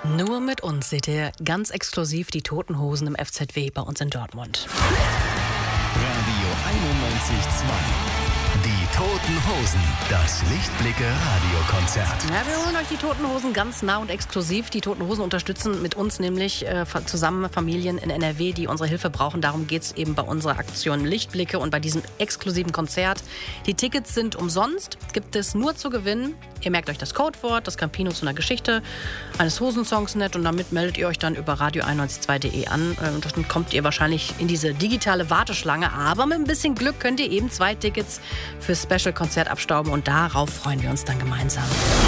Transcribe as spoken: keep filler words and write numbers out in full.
Nur mit uns seht ihr ganz exklusiv die Toten Hosen im F Z W bei uns in Dortmund. Radio einundneunzig Komma zwei. Die Toten Hosen. Das Lichtblicke-Radiokonzert. Ja, wir holen euch die Toten Hosen ganz nah und exklusiv. Die Toten Hosen unterstützen mit uns nämlich äh, zusammen Familien in N R W, die unsere Hilfe brauchen. Darum geht es eben bei unserer Aktion Lichtblicke und bei diesem exklusiven Konzert. Die Tickets sind umsonst, gibt es nur zu gewinnen. Ihr merkt euch das Codewort, das Campino zu einer Geschichte eines Hosensongs nicht, und damit meldet ihr euch dann über radio einundneunzig Komma zwei punkt de an. Und dann kommt ihr wahrscheinlich in diese digitale Warteschlange. Aber mit ein bisschen Glück könnt ihr eben zwei Tickets fürs Special-Konzert abstauben und darauf freuen wir uns dann gemeinsam.